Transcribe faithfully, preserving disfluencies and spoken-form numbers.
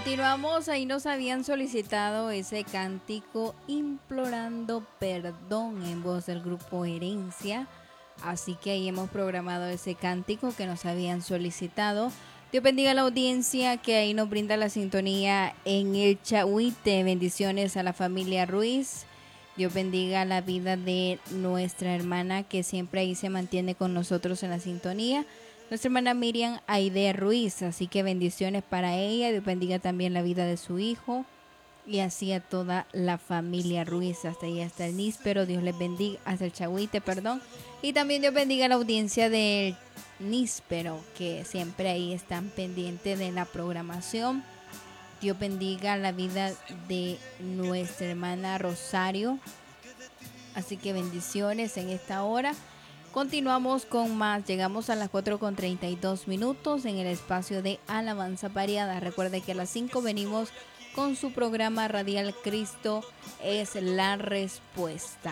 Continuamos, ahí nos habían solicitado ese cántico implorando perdón en voz del grupo Herencia, así que ahí hemos programado ese cántico que nos habían solicitado. Dios bendiga a la audiencia que ahí nos brinda la sintonía en el Chahuite. Bendiciones a la familia Ruiz. Dios bendiga la vida de nuestra hermana que siempre ahí se mantiene con nosotros en la sintonía. Nuestra hermana Miriam Aide Ruiz, así que bendiciones para ella. Dios bendiga también la vida de su hijo y así a toda la familia Ruiz. Hasta ahí, hasta el níspero. Dios les bendiga, hasta el Chahuite, perdón. Y también Dios bendiga a la audiencia del níspero, que siempre ahí están pendientes de la programación. Dios bendiga la vida de nuestra hermana Rosario. Así que bendiciones en esta hora. Continuamos con más. Llegamos a las cuatro con treinta y dos minutos en el espacio de Alabanza Variada. Recuerde que a las cinco venimos con su programa radial Cristo es la Respuesta.